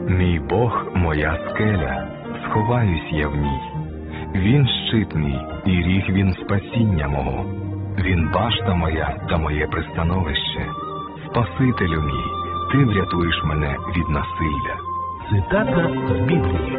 Мій Бог – моя скеля, сховаюсь я в ній. Він щит мій, і ріг він спасіння мого. Він башта моя та моє пристановище. Спасителю мій, ти врятуєш мене від насилля. Цитата з Біблії.